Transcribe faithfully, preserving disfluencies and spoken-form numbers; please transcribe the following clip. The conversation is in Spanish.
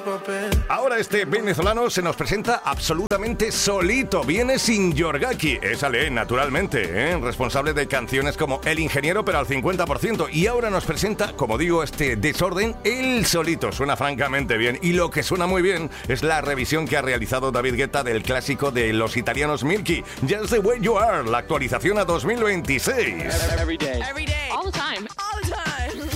Ahora este venezolano se nos presenta absolutamente solito. Viene sin Yorgaki. Es Ale, naturalmente, ¿eh? Responsable de canciones como El Ingeniero, pero al cincuenta por ciento. Y ahora nos presenta, como digo, este desorden, él solito. Suena francamente bien. Y lo que suena muy bien es la revisión que ha realizado David Guetta del clásico de los italianos Milky, Just the Way You Are, la actualización a dos mil veintiséis. Every day. Every day. All the time.